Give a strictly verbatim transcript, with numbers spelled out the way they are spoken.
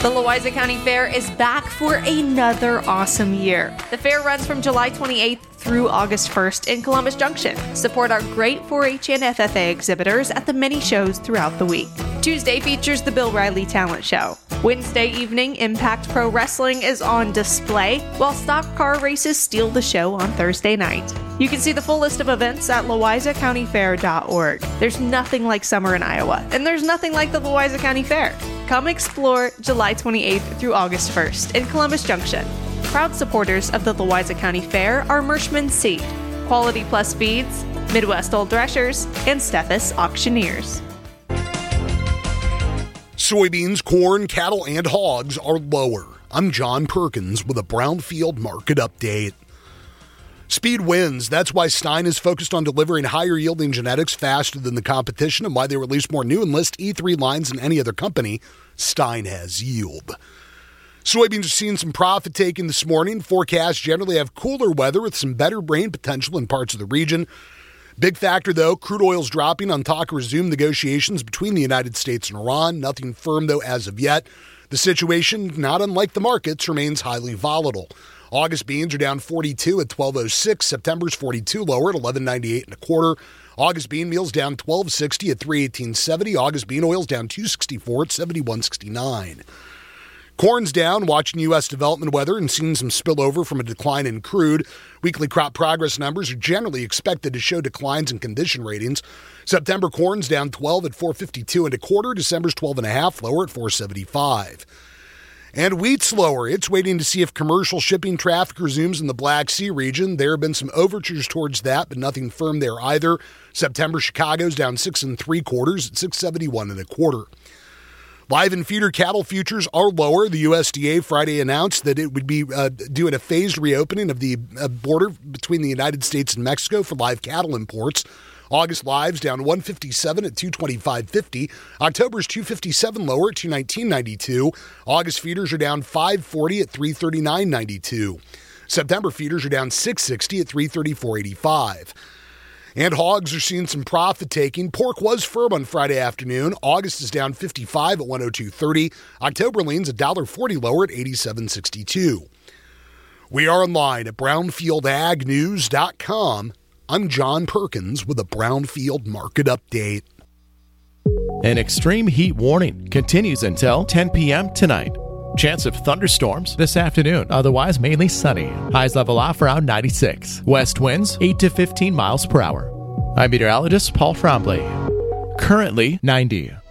The Louisa County Fair is back for another awesome year. The fair runs from July twenty-eighth through August first in Columbus Junction. Support our great four H and F F A exhibitors at the many shows throughout the week. Tuesday features the Bill Riley Talent Show. Wednesday evening, Impact Pro Wrestling is on display, while stock car races steal the show on Thursday night. You can see the full list of events at louisa county fair dot org. There's nothing like summer in Iowa, and there's nothing like the Louisa County Fair. Come explore July twenty-eighth through August first in Columbus Junction. Proud supporters of the Louisa County Fair are Mershman Seed, Quality Plus Feeds, Midwest Old Threshers, and Steffes Auctioneers. Soybeans, corn, cattle, and hogs are lower. I'm John Perkins with a Brownfield Market Update. Speed wins. That's why Stein is focused on delivering higher yielding genetics faster than the competition and why they release more new Enlist E three lines than any other company. Stein has yield. Soybeans are seeing some profit taking this morning. Forecasts generally have cooler weather with some better rain potential in parts of the region. Big factor, though, crude oil's dropping on talk of resumed negotiations between the United States and Iran. Nothing firm, though, as of yet. The situation, not unlike the markets, remains highly volatile. August beans are down forty-two at twelve oh six. September's forty-two lower at eleven ninety-eight and a quarter. August bean meal's down twelve sixty at three eighteen seventy. August bean oil's down two sixty-four at seventy-one sixty-nine. Corn's down, watching U S development weather and seeing some spillover from a decline in crude. Weekly crop progress numbers are generally expected to show declines in condition ratings. September corn's down twelve at four fifty-two and a quarter. December's twelve and a half, lower at four seventy-five. And wheat's lower. It's waiting to see if commercial shipping traffic resumes in the Black Sea region. There have been some overtures towards that, but nothing firm there either. September Chicago's down six and three quarters at six seventy-one and a quarter. Live and feeder cattle futures are lower. The U S D A Friday announced that it would be uh, doing a phased reopening of the uh, border between the United States and Mexico for live cattle imports. August lives down one fifty-seven at two twenty-five fifty. October's two fifty-seven lower at two nineteen ninety-two. August feeders are down five forty at three thirty-nine ninety-two. September feeders are down six sixty at three thirty-four eighty-five. And hogs are seeing some profit taking. Pork was firm on Friday afternoon. August is down fifty-five at one oh two thirty. October leans one dollar forty lower at eighty-seven sixty-two. We are online at brownfield ag news dot com. I'm John Perkins with a Brownfield Market Update. An extreme heat warning continues until ten p.m. tonight. Chance of thunderstorms this afternoon, otherwise mainly sunny. Highs level off around ninety-six. West winds eight to fifteen miles per hour. I'm meteorologist Paul Frombley. Currently ninety.